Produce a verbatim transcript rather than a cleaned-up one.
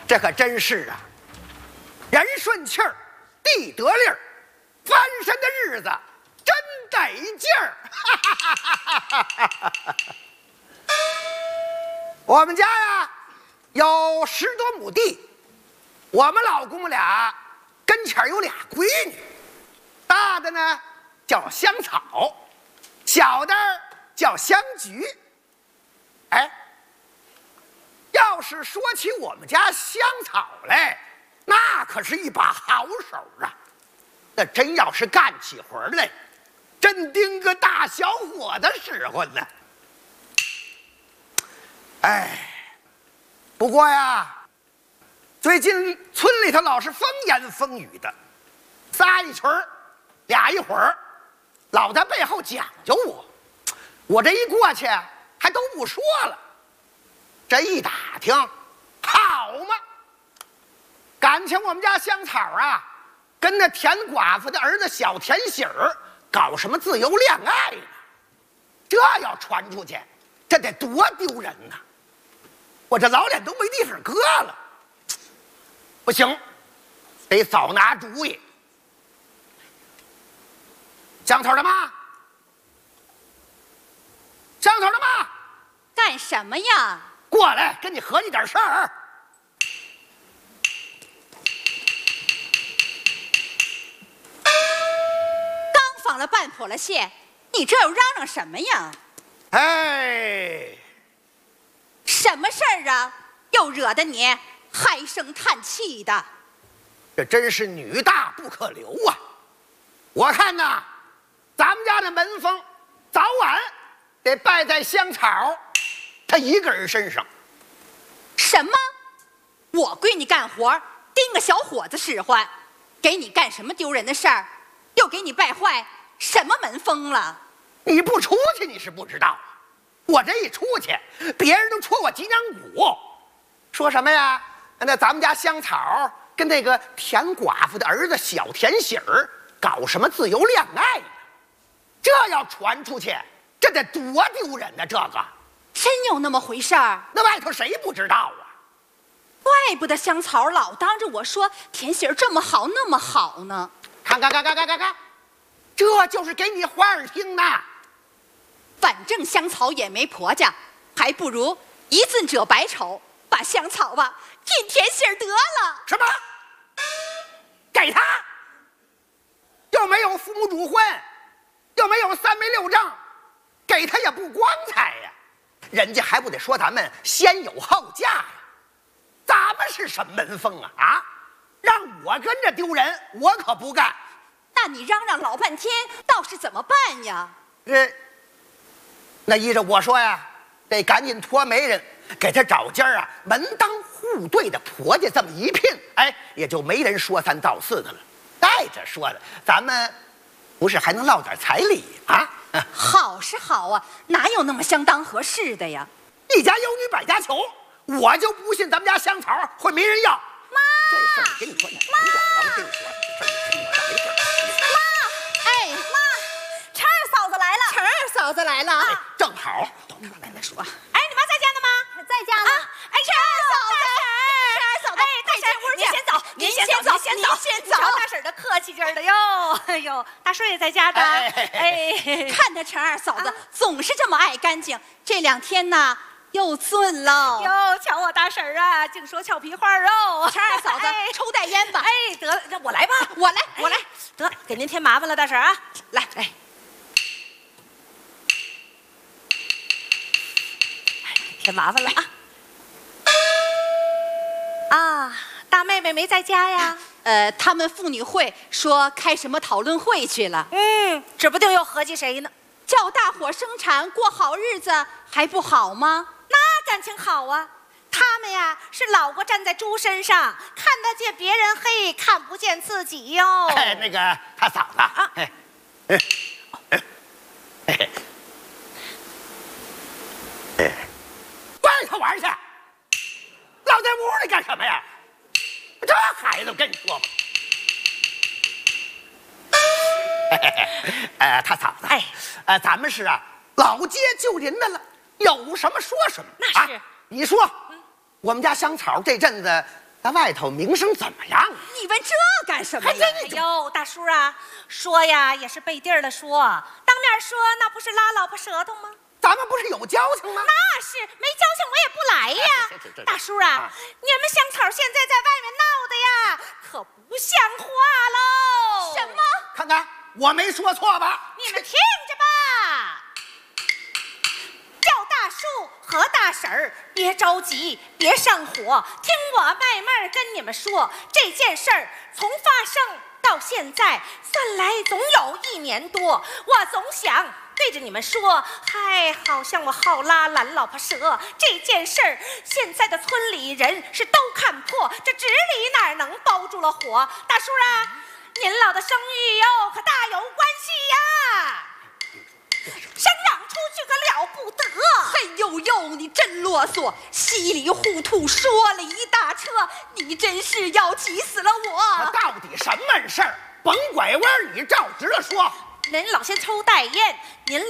这可真是啊，人顺气儿，地得利儿，翻身的日子真得劲儿。我们家呀有十多亩地，我们老公俩跟前有俩闺女，大的呢叫香草，小的叫香菊。哎，要是说起我们家香草来，那可是一把好手啊！那真要是干起活来，真盯个大小伙的时候呢。哎，不过呀，最近村里头老是风言风语的，仨一群儿，俩一伙儿，老在背后讲究我。我这一过去还都不说了，这一打听，好嘛，感情我们家香草啊，跟那田寡妇的儿子小田喜儿搞什么自由恋爱呢？这要传出去，这得多丢人呐！我这老脸都没地方搁了。不行，得早拿主意。香草的妈，香草的妈， 干什么呀？ 过来，跟你合计点事儿。 刚纺了半破了线，你这又嚷嚷什么呀？ 哎， 什么事儿啊？又惹得你唉声叹气的。 这真是女大不可留啊！我看呐，咱们家的门风早晚得败在香草他一个人身上。 什么？我闺女干活盯个小伙子使唤，给你干什么丢人的事儿？又给你败坏什么门风了？ 你不出去你是不知道，我这一出去，别人都戳我脊梁骨，说什么呀？那咱们家香草跟那个田寡妇的儿子小田喜儿搞什么自由恋爱呢？这要传出去，这得多丢人呢！这个真有那么回事儿？ 那外头谁不知道啊？ 怪不得香草老当着我说田喜儿这么好那么好呢。 看看看看看看看，这就是给你话儿听的。 反正香草也没婆家，还不如一寸者百丑，把香草吧给田喜儿得了。 什么？给他？又没有父母主婚，又没有三媒六证，给他也不光彩呀。人家还不得说咱们先有后嫁呀？咱们是什么门风啊？啊，让我跟着丢人，我可不干。 那你嚷嚷老半天，倒是怎么办呀？ 这，那依着我说呀，得赶紧托媒人给他找家啊门当户对的婆家，这么一聘，哎，也就没人说三道四的了。再者说了，咱们不是还能落点彩礼啊？ 好是好啊，哪有那么相当合适的呀？ 一家有女百家求，我就不信咱们家香草会没人要。 妈， 这事儿跟你说，你甭管了，我跟你说，这事儿我这没事儿。 妈，哎妈，陈二嫂子来了，陈二嫂子来了啊， 哎，正好，等着来再说。 哎，你妈在家呢吗？在家呢。啊，哎，陈二嫂子，陈二嫂子，哎，大婶屋去，您先走，您先走，您先走，先走。 大婶的客气劲儿的哟，哎呦，大顺也在家的，哎， 看他陈二嫂子总是这么爱干净，这两天呢又醉了。 哟，瞧我大婶儿啊，净说俏皮话哦。 陈二嫂子，抽袋烟吧。 哎，得，那我来吧， 我来， 我来，得，给您添麻烦了，大婶啊，来，哎。添麻烦了啊！啊，大妹妹没在家呀？ 呃，他们妇女会说开什么讨论会去了。 嗯，指不定又合计谁呢。 叫大伙生产过好日子还不好吗？ 那感情好啊！他们呀是老过站在猪身上，看得见别人黑，看不见自己哟。 哎，那个他嫂子啊，哎，哎，哎，哎，哎，外头玩去，老在屋里干什么呀？这孩子，我跟你说吧，呃，他嫂子，哎，呃，咱们是啊，老街旧邻的了，有什么说什么。 那是， 啊、你说，嗯、我们家香草这阵子在外头名声怎么样？ 你问这干什么呀？ 哎呦，大叔啊，说呀也是背地儿的说，当面说那不是拉老婆舌头吗？ 咱们不是有交情吗？ 那是没交情我也不来呀。 哎这这这大叔啊， 啊你们香草现在在外面闹的呀，可不像话喽。 什么？ 看看我没说错吧？ 你们听着吧。叫大叔和大婶儿，别着急，别上火，听我慢慢跟你们说，这件事儿从发生到现在，算来总有一年多。我总想对着你们说，嗨，好像我好拉懒老婆舌这件事儿，现在的村里人是都看破，这纸里哪能包住了火？大叔啊，您老的声誉哟，可大有关系呀！声扬出去可了不得。 嘿呦呦，你真啰嗦，稀里糊涂说了一大车，你真是要急死了这我。 到底什么事儿？甭拐弯，你照直了说。 您老先抽袋烟，您